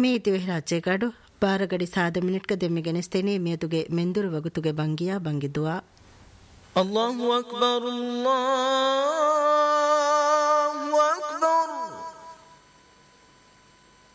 ಮೀತಿ ವಿಹರಾಚೆಗಾಡು ಬಾರಗಡಿ 7 ಮಿನಿಟ್ಕ ದೆಮ್ಮಿಗೆನೆಸ್ತೇನೆ ಮಿಯತುಗೆ ಮೆಂದುರು ವಗುತುಗೆ ಬಂಗಿಯಾ ಬಂಗಿದ್ದುವಾ ಅಲ್ಲಾಹು ಅಕ್ಬರ್ ಅಲ್ಲಾಹು